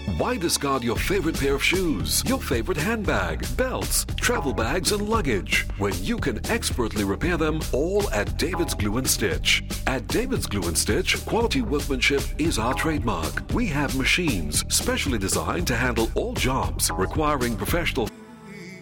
Why discard your favorite pair of shoes, your favorite handbag, belts, travel bags, and luggage when you can expertly repair them all at David's Glue and Stitch? At David's Glue and Stitch, quality workmanship is our trademark. We have machines specially designed to handle all jobs requiring professional